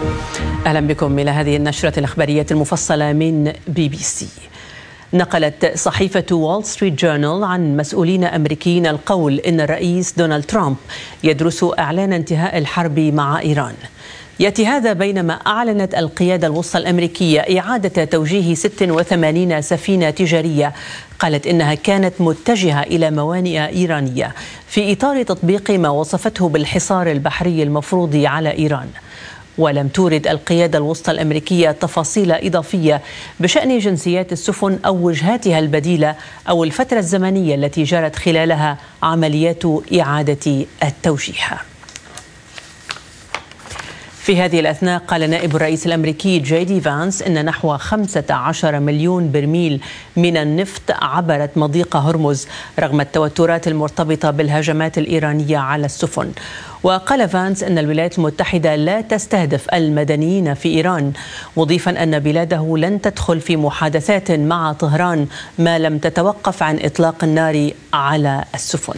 أهلا بكم إلى هذه النشرة الإخبارية المفصلة من BBC. نقلت صحيفة وول ستريت جورنال عن مسؤولين أمريكيين القول إن الرئيس دونالد ترامب يدرس إعلان انتهاء الحرب مع إيران. يأتي هذا بينما أعلنت القيادة الوسطى الأمريكية إعادة توجيه 86 سفينة تجارية قالت إنها كانت متجهة إلى موانئ إيرانية في إطار تطبيق ما وصفته بالحصار البحري المفروض على إيران. ولم تورد القيادة الوسطى الأمريكية تفاصيل إضافية بشأن جنسيات السفن أو وجهاتها البديلة أو الفترة الزمنية التي جرت خلالها عمليات إعادة التوجيه. في هذه الأثناء قال نائب الرئيس الأمريكي جي دي فانس إن نحو 15 مليون برميل من النفط عبرت مضيق هرمز رغم التوترات المرتبطة بالهجمات الإيرانية على السفن. وقال فانس أن الولايات المتحدة لا تستهدف المدنيين في إيران، مضيفا أن بلاده لن تدخل في محادثات مع طهران ما لم تتوقف عن إطلاق النار على السفن.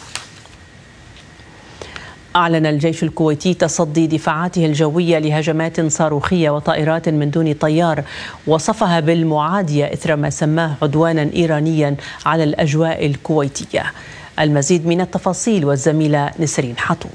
أعلن الجيش الكويتي تصدي دفاعاته الجوية لهجمات صاروخية وطائرات من دون طيار وصفها بالمعادية إثر ما سماه عدوانا إيرانيا على الأجواء الكويتية. المزيد من التفاصيل والزميلة نسرين حطوم.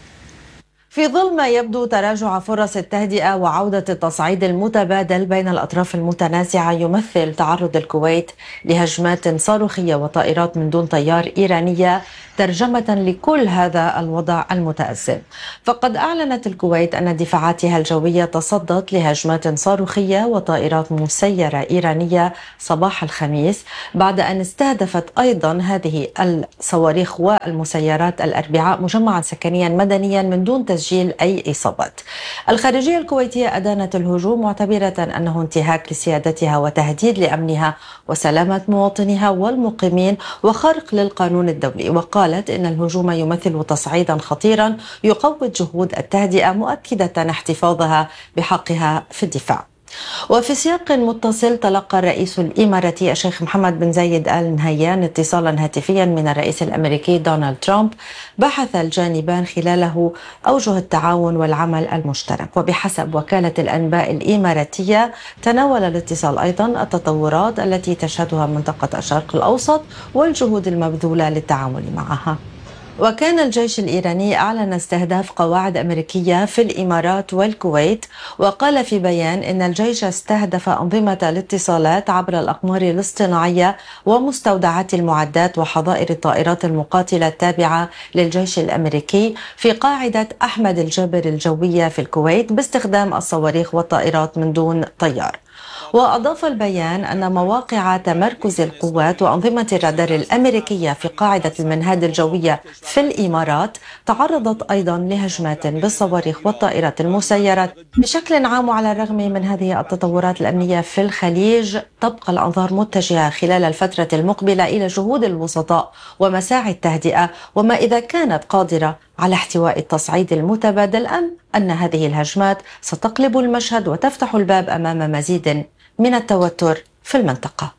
في ظل ما يبدو تراجع فرص التهدئة وعودة التصعيد المتبادل بين الأطراف المتنازعة، يمثل تعرض الكويت لهجمات صاروخية وطائرات من دون طيار إيرانية ترجمة لكل هذا الوضع المتأزم. فقد أعلنت الكويت أن دفاعاتها الجوية تصدت لهجمات صاروخية وطائرات مسيرة إيرانية صباح الخميس، بعد أن استهدفت أيضا هذه الصواريخ والمسيرات الأربعاء مجمعا سكنيا مدنيا من دون تسجيل أي إصابات. الخارجية الكويتية أدانت الهجوم معتبرة أنه انتهاك لسيادتها وتهديد لأمنها وسلامة مواطنيها والمقيمين وخرق للقانون الدولي، وقالت إن الهجوم يمثل تصعيدا خطيرا يقوض جهود التهدئة، مؤكدة احتفاظها بحقها في الدفاع. وفي سياق متصل، تلقى الرئيس الإماراتي الشيخ محمد بن زايد آل نهيان اتصالا هاتفيا من الرئيس الأمريكي دونالد ترامب بحث الجانبان خلاله أوجه التعاون والعمل المشترك. وبحسب وكالة الأنباء الإماراتية، تناول الاتصال أيضا التطورات التي تشهدها منطقة الشرق الأوسط والجهود المبذولة للتعامل معها. وكان الجيش الإيراني أعلن استهداف قواعد أمريكية في الإمارات والكويت، وقال في بيان إن الجيش استهدف أنظمة الاتصالات عبر الأقمار الاصطناعية ومستودعات المعدات وحظائر الطائرات المقاتلة التابعة للجيش الأمريكي في قاعدة أحمد الجابر الجوية في الكويت باستخدام الصواريخ والطائرات من دون طيار. وأضاف البيان أن مواقع تمركز القوات وأنظمة الرادار الأمريكية في قاعدة المنهاد الجوية في الإمارات تعرضت أيضا لهجمات بالصواريخ والطائرات المسيرة. بشكل عام، وعلى الرغم من هذه التطورات الأمنية في الخليج، تبقى الأنظار متجهة خلال الفترة المقبلة إلى جهود الوسطاء ومساعي التهدئة، وما إذا كانت قادرة على احتواء التصعيد المتبادل، أم أن هذه الهجمات ستقلب المشهد وتفتح الباب أمام مزيد من التوتر في المنطقة.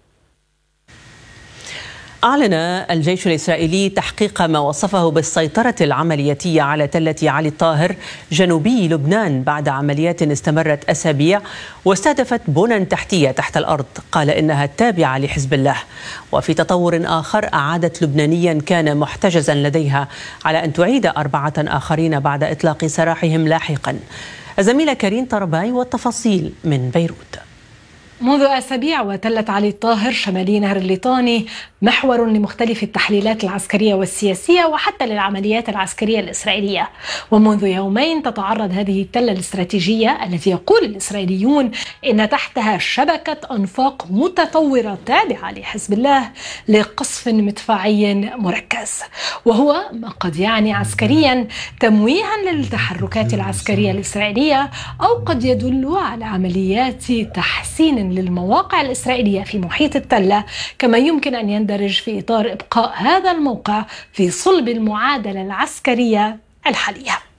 أعلن الجيش الإسرائيلي تحقيق ما وصفه بالسيطرة العملياتية على تلة علي الطاهر جنوبي لبنان بعد عمليات استمرت أسابيع واستهدفت بنى تحتية تحت الأرض قال إنها تابعة لحزب الله. وفي تطور آخر، أعادت لبنانيا كان محتجزا لديها على أن تعيد 4 آخرين بعد إطلاق سراحهم لاحقا. الزميلة كريم طرباي والتفاصيل من بيروت. منذ أسابيع وتلة علي الطاهر شمالي نهر الليطاني محور لمختلف التحليلات العسكرية والسياسية وحتى للعمليات العسكرية الإسرائيلية. ومنذ يومين تتعرض هذه التلة الاستراتيجية التي يقول الإسرائيليون إن تحتها شبكة أنفاق متطورة تابعة لحزب الله لقصف مدفعي مركز، وهو ما قد يعني عسكريا تمويها للتحركات العسكرية الإسرائيلية، أو قد يدل على عمليات تحسين للمواقع الإسرائيلية في محيط التلة، كما يمكن أن يندرج في إطار إبقاء هذا الموقع في صلب المعادلة العسكرية الحالية.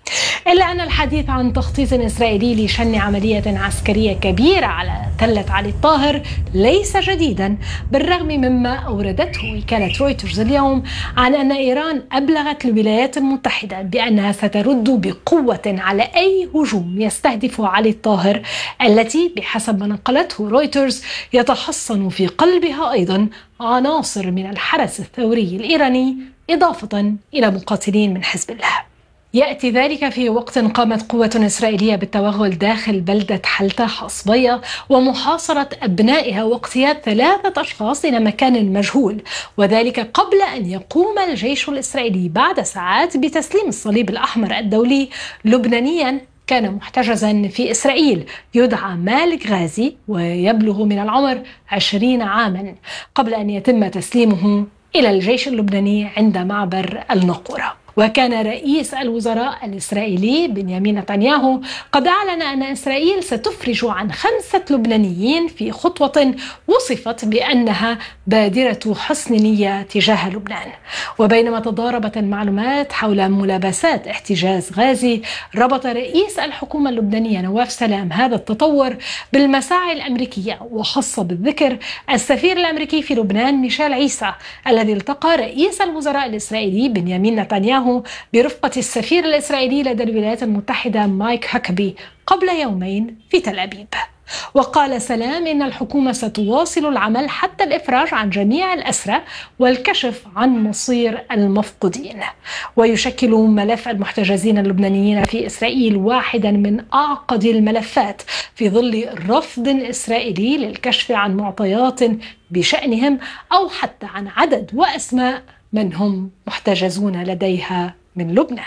إلا أن الحديث عن تخطيط إسرائيلي لشن عملية عسكرية كبيرة على تلة علي الطاهر ليس جديدا، بالرغم مما أوردته وكالة رويترز اليوم عن أن إيران أبلغت الولايات المتحدة بأنها سترد بقوة على أي هجوم يستهدف علي الطاهر، التي بحسب ما نقلته رويترز يتحصن في قلبها أيضا عناصر من الحرس الثوري الإيراني إضافة إلى مقاتلين من حزب الله. يأتي ذلك في وقت قامت قوة إسرائيلية بالتوغل داخل بلدة حلتة حصبية ومحاصرة أبنائها واقتياد 3 أشخاص إلى مكان مجهول، وذلك قبل أن يقوم الجيش الإسرائيلي بعد ساعات بتسليم الصليب الأحمر الدولي لبنانيا كان محتجزا في إسرائيل يدعى مالك غازي ويبلغ من العمر 20 عاما، قبل أن يتم تسليمه إلى الجيش اللبناني عند معبر الناقورة. وكان رئيس الوزراء الإسرائيلي بنيامين نتنياهو قد أعلن أن إسرائيل ستفرج عن 5 لبنانيين في خطوة وصفت بأنها بادرة حسن نية تجاه لبنان. وبينما تضاربت المعلومات حول ملابسات احتجاز غازي، ربط رئيس الحكومة اللبنانية نواف سلام هذا التطور بالمساعي الأمريكية، وخص بالذكر السفير الأمريكي في لبنان ميشيل عيسى الذي التقى رئيس الوزراء الإسرائيلي بنيامين نتنياهو برفقة السفير الإسرائيلي لدى الولايات المتحدة مايك هاكبي قبل يومين في تل أبيب. وقال سلام إن الحكومة ستواصل العمل حتى الإفراج عن جميع الأسرى والكشف عن مصير المفقودين. ويشكل ملف المحتجزين اللبنانيين في إسرائيل واحدا من أعقد الملفات في ظل رفض إسرائيلي للكشف عن معطيات بشأنهم أو حتى عن عدد وأسماء من هم محتجزون لديها من لبنان.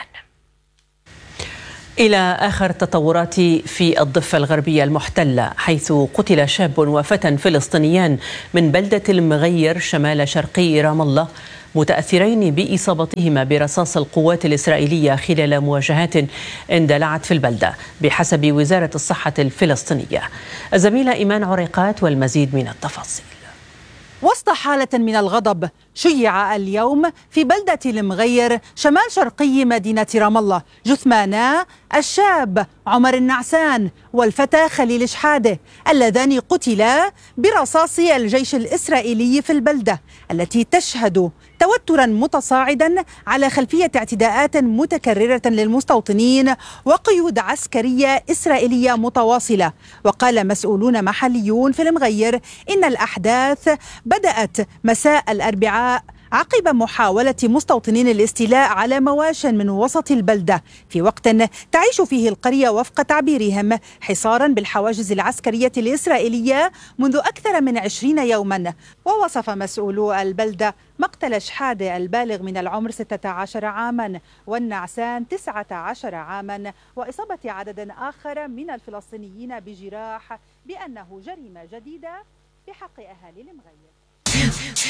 إلى آخر التطورات في الضفة الغربية المحتلة، حيث قتل شاب وفتى فلسطينيان من بلدة المغير شمال شرقي رام الله متأثرين بإصابتهما برصاص القوات الإسرائيلية خلال مواجهات اندلعت في البلدة بحسب وزارة الصحة الفلسطينية. الزميلة إيمان عريقات والمزيد من التفاصيل. وسط حالة من الغضب شيع اليوم في بلدة المغير شمال شرقي مدينة رام الله جثمانا الشاب عمر النعسان والفتى خليل شحادة اللذان قتلا برصاص الجيش الإسرائيلي في البلدة التي تشهد توترا متصاعدا على خلفية اعتداءات متكررة للمستوطنين وقيود عسكرية إسرائيلية متواصلة. وقال مسؤولون محليون في المغير إن الأحداث بدأت مساء الأربعاء عقب محاولة مستوطنين الاستيلاء على مواش من وسط البلدة في وقت تعيش فيه القرية وفق تعبيرهم حصارا بالحواجز العسكرية الإسرائيلية منذ أكثر من 20 يوما. ووصف مسؤولو البلدة مقتل شحادة البالغ من العمر 16 عاما والنعسان 19 عاما وإصابة عدد آخر من الفلسطينيين بجراح بأنه جريمة جديدة بحق أهالي المغير.